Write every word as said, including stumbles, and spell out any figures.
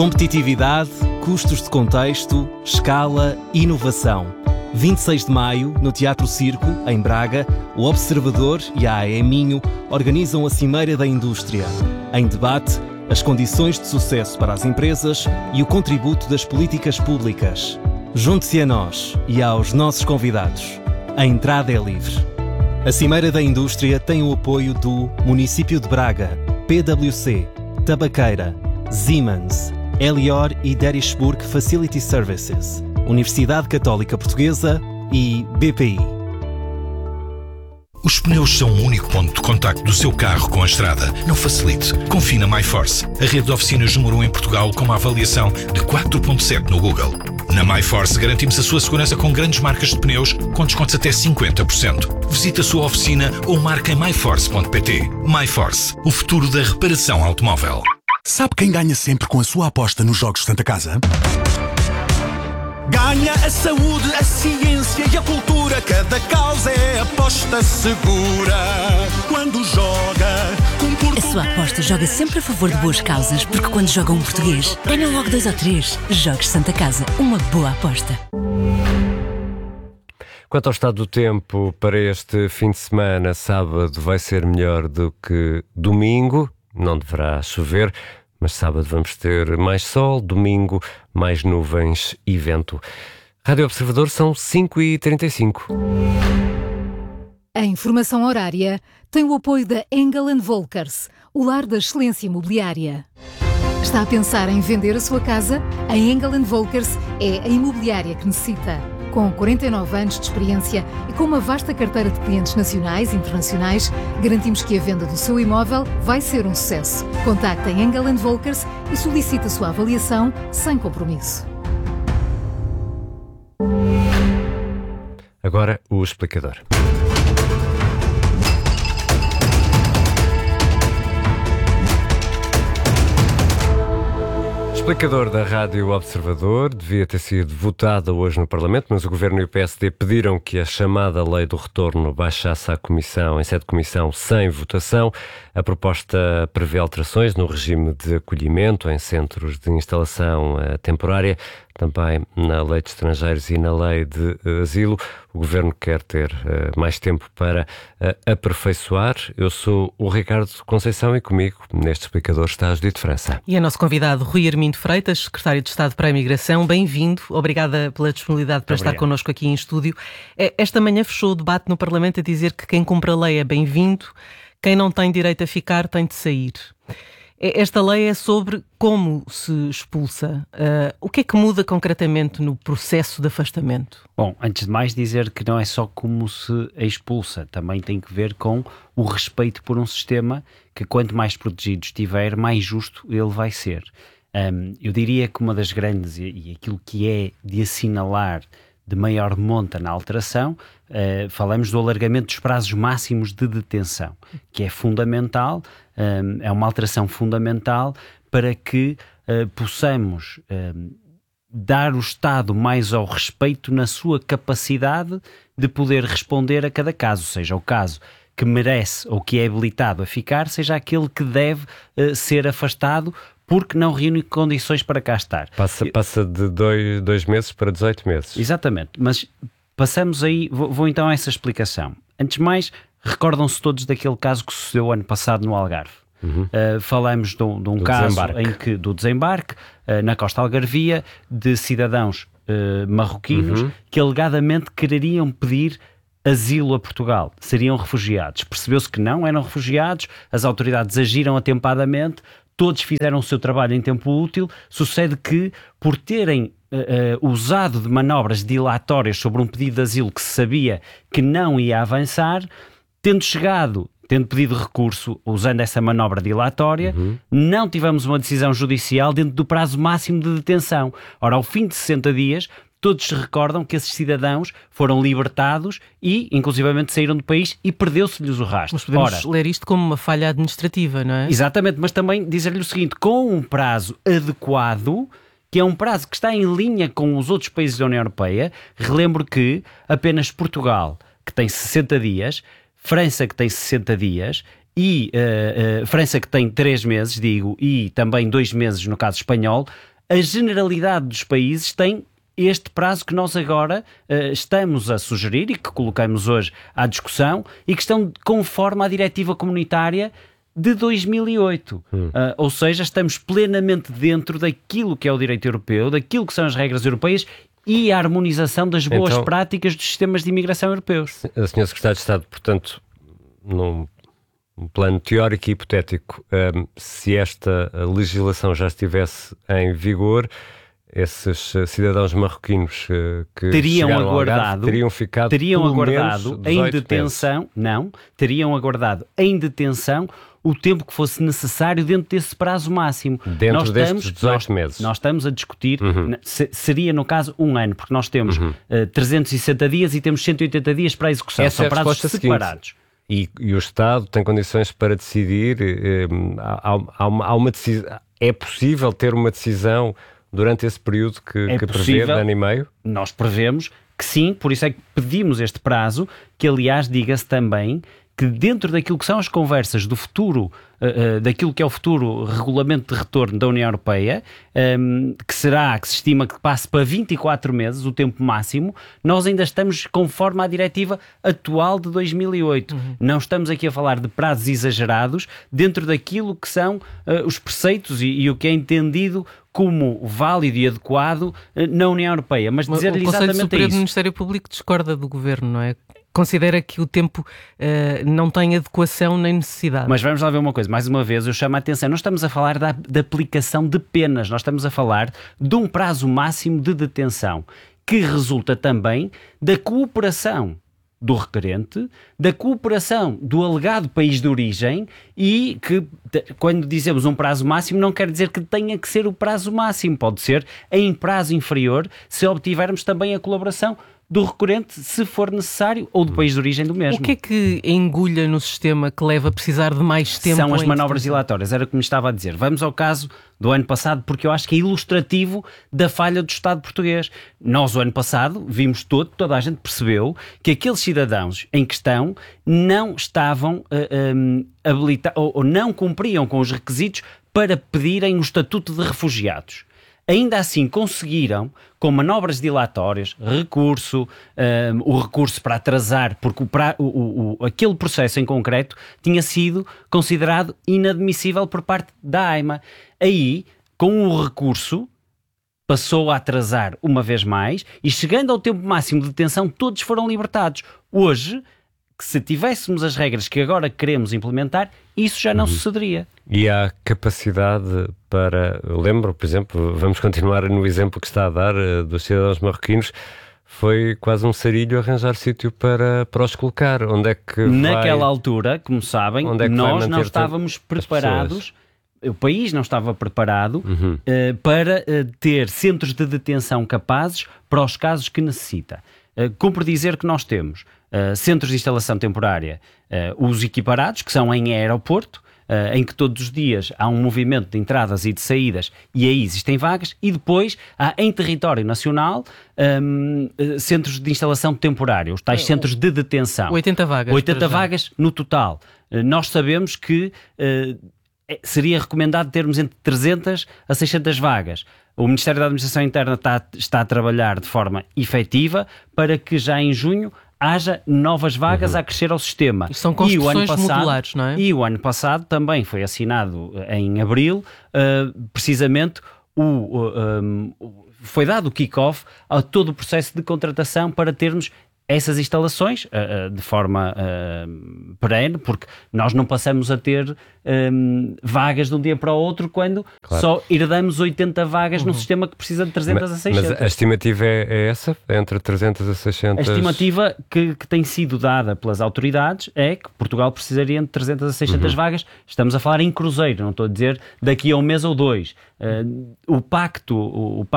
Competitividade, custos de contexto, escala, inovação. vinte e seis de maio, no Teatro Circo, em Braga, o Observador e a AE Minho organizam a Cimeira da Indústria. Em debate, as condições de sucesso para as empresas e o contributo das políticas públicas. Junte-se a nós e aos nossos convidados. A entrada é livre. A Cimeira da Indústria tem o apoio do Município de Braga, P W C, Tabaqueira, Siemens, Elior e Derishburg Facility Services, Universidade Católica Portuguesa e B P I. Os pneus são o único ponto de contacto do seu carro com a estrada. Não facilite. Confie na MyForce, a rede de oficinas número um em Portugal com uma avaliação de quatro ponto sete no Google. Na MyForce garantimos a sua segurança com grandes marcas de pneus com descontos até cinquenta por cento. Visite a sua oficina ou marque em my force ponto p t. MyForce, o futuro da reparação automóvel. Sabe quem ganha sempre com a sua aposta nos Jogos Santa Casa? Ganha a saúde, a ciência e a cultura. Cada causa é aposta segura. Quando joga com português... A sua aposta joga sempre a favor de boas causas, porque quando joga um português, ganha logo dois ou três. Jogos Santa Casa, uma boa aposta. Quanto ao estado do tempo para este fim de semana, sábado vai ser melhor do que domingo. Não deverá chover, mas sábado vamos ter mais sol, domingo mais nuvens e vento. Rádio Observador, são cinco e trinta e cinco. A informação horária tem o apoio da Engel and Volkers, o lar da excelência imobiliária. Está a pensar em vender a sua casa? A Engel and Volkers é a imobiliária que necessita. Com quarenta e nove anos de experiência e com uma vasta carteira de clientes nacionais e internacionais, garantimos que a venda do seu imóvel vai ser um sucesso. Contacte a Engel and Volkers e solicite a sua avaliação sem compromisso. Agora o explicador. O explicador da Rádio Observador devia ter sido votada hoje no Parlamento, mas o Governo e o P S D pediram que a chamada Lei do Retorno baixasse à Comissão, em sede de Comissão, sem votação. A proposta prevê alterações no regime de acolhimento em centros de instalação uh, temporária, também na Lei de Estrangeiros e na Lei de uh, Asilo. O Governo quer ter uh, mais tempo para uh, aperfeiçoar. Eu sou o Ricardo Conceição e comigo, neste explicador, está a Judite França. E é nosso convidado Rui Armindo Freitas, Secretário de Estado para a Imigração. Bem-vindo. Obrigada pela disponibilidade para Obrigado. Estar connosco aqui em estúdio. Esta manhã fechou o debate no Parlamento a dizer que quem cumpre a lei é bem-vindo, quem não tem direito a ficar tem de sair. Esta lei é sobre como se expulsa. Uh, o que é que muda concretamente no processo de afastamento? Bom, antes de mais dizer que não é só como se expulsa, também tem que ver com o respeito por um sistema que quanto mais protegido estiver, mais justo ele vai ser. Um, eu diria que uma das grandes, e, e aquilo que é de assinalar de maior monta na alteração, uh, falamos do alargamento dos prazos máximos de detenção, que é fundamental, um, é uma alteração fundamental para que uh, possamos um, dar o Estado mais ao respeito na sua capacidade de poder responder a cada caso, seja o caso que merece ou que é habilitado a ficar, seja aquele que deve uh, ser afastado porque não reúne condições para cá estar. Passa, passa de dois, dois meses para dezoito meses. Exatamente, mas passamos aí, vou, vou então a essa explicação. Antes de mais, recordam-se todos daquele caso que sucedeu ano passado no Algarve. Uhum. Uh, falamos de um, de um caso desembarque. em que, do desembarque uh, na costa algarvia de cidadãos uh, marroquinos uhum. que alegadamente quereriam pedir asilo a Portugal, seriam refugiados. Percebeu-se que não eram refugiados, as autoridades agiram atempadamente, todos fizeram o seu trabalho em tempo útil. Sucede que, por terem uh, uh, usado de manobras dilatórias sobre um pedido de asilo que se sabia que não ia avançar, tendo chegado, tendo pedido recurso, usando essa manobra dilatória, uhum. não tivemos uma decisão judicial dentro do prazo máximo de detenção. Ora, ao fim de sessenta dias, todos se recordam que esses cidadãos foram libertados e, inclusivamente, saíram do país e perdeu-se-lhes o rastro. Mas podemos Ora, ler isto como uma falha administrativa, não é? Exatamente, mas também dizer-lhe o seguinte, com um prazo adequado, que é um prazo que está em linha com os outros países da União Europeia. Relembro que apenas Portugal, que tem sessenta dias, França, que tem sessenta dias, e uh, uh, França, que tem três meses, digo, e também dois meses no caso espanhol, A generalidade dos países tem este prazo que nós agora uh, estamos a sugerir e que colocamos hoje à discussão e que estão conforme à diretiva comunitária de dois mil e oito. Hum. Uh, ou seja, estamos plenamente dentro daquilo que é o direito europeu, daquilo que são as regras europeias e a harmonização das boas então, práticas dos sistemas de imigração europeus. A senhora Secretária de Estado, portanto, num plano teórico e hipotético, um, se esta legislação já estivesse em vigor, esses cidadãos marroquinos uh, que teriam aguardado, Algarve, teriam ficado teriam aguardado em detenção, meses. não, teriam aguardado em detenção o tempo que fosse necessário dentro desse prazo máximo. Dentro nós destes estamos, dezoito nós, meses. Nós estamos a discutir, uhum. se, seria no caso um ano, porque nós temos uhum. uh, trezentos e sessenta dias e temos cento e oitenta dias para a execução. Essa São é prazos seguinte. separados. E, e o Estado tem condições para decidir, eh, há, há, uma, há uma decisão, é possível ter uma decisão durante esse período que, é que prevê, de ano e meio? Nós prevemos que sim, por isso é que pedimos este prazo, que aliás diga-se também que dentro daquilo que são as conversas do futuro, uh, uh, daquilo que é o futuro regulamento de retorno da União Europeia, um, que será, que se estima que passe para vinte e quatro meses, o tempo máximo, nós ainda estamos conforme à diretiva atual de dois mil e oito. Uhum. Não estamos aqui a falar de prazos exagerados dentro daquilo que são uh, os preceitos e, e o que é entendido como válido e adequado uh, na União Europeia. Mas dizer-lhe exatamente isso. O Conselho Superior do isso. Ministério Público discorda do Governo, não é? Considera que o tempo uh, não tem adequação nem necessidade. Mas vamos lá ver uma coisa, mais uma vez eu chamo a atenção, não estamos a falar da, da aplicação de penas, nós estamos a falar de um prazo máximo de detenção, que resulta também da cooperação do requerente, da cooperação do alegado país de origem e que, quando dizemos um prazo máximo, não quer dizer que tenha que ser o prazo máximo, pode ser em prazo inferior, se obtivermos também a colaboração do recorrente, se for necessário, ou do país de origem do mesmo. O que é que engulha no sistema que leva a precisar de mais tempo? São as manobras dilatórias, era como estava a dizer. Vamos ao caso do ano passado, porque eu acho que é ilustrativo da falha do Estado português. Nós, o ano passado, vimos todo, toda a gente percebeu que aqueles cidadãos em questão não estavam uh, um, habilitados, ou, ou não cumpriam com os requisitos para pedirem o estatuto de refugiados. Ainda assim conseguiram, com manobras dilatórias, recurso, um, o recurso para atrasar, porque o, pra, o, o, aquele processo em concreto tinha sido considerado inadmissível por parte da AIMA. Aí, com o recurso, passou a atrasar uma vez mais e, chegando ao tempo máximo de detenção, todos foram libertados. Hoje, se tivéssemos as regras que agora queremos implementar, isso já não uhum. sucederia. E há capacidade para... Eu lembro, por exemplo, vamos continuar no exemplo que está a dar uh, dos cidadãos marroquinos, foi quase um sarilho arranjar sítio para, para os colocar. Onde é que Naquela vai... altura, como sabem, é nós não estávamos preparados, o país não estava preparado uhum. uh, para uh, ter centros de detenção capazes para os casos que necessita. Uh, cumpre dizer que nós temos uh, centros de instalação temporária, uh, os equiparados, que são em aeroporto, uh, em que todos os dias há um movimento de entradas e de saídas e aí existem vagas, e depois há em território nacional um, uh, centros de instalação temporária, os tais centros de detenção. oitenta vagas. oitenta vagas no total. Uh, nós sabemos que uh, seria recomendado termos entre trezentas a seiscentas vagas. O Ministério da Administração Interna está, está a trabalhar de forma efetiva para que já em junho haja novas vagas uhum. a crescer ao sistema. São construções e o ano passado, modulares, não é? E o ano passado também foi assinado em abril, uh, precisamente o, uh, um, foi dado o kick-off a todo o processo de contratação para termos essas instalações uh, uh, de forma uh, perene, porque nós não passamos a ter um, vagas de um dia para o outro quando claro. Só herdamos oitenta vagas uhum. num sistema que precisa de trezentas mas, a seiscentas. Mas a estimativa é, é essa? É entre trezentas a seiscentas? A estimativa que, que tem sido dada pelas autoridades é que Portugal precisaria de trezentas a seiscentas uhum. vagas. Estamos a falar em cruzeiro, não estou a dizer daqui a um mês ou dois. Uh, o pacto... O, o